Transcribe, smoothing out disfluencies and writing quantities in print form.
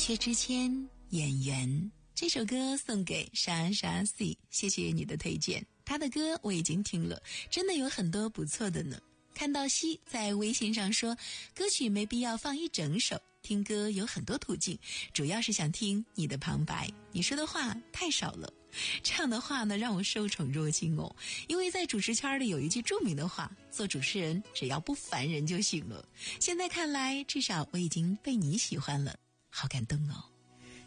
薛之谦演员，这首歌送给莎莎 C， 谢谢你的推荐。他的歌我已经听了，真的有很多不错的呢。看到西在微信上说，歌曲没必要放一整首，听歌有很多途径，主要是想听你的旁白，你说的话太少了。这样的话呢，让我受宠若惊哦。因为在主持圈里有一句著名的话，做主持人只要不烦人就行了。现在看来，至少我已经被你喜欢了，好感动哦。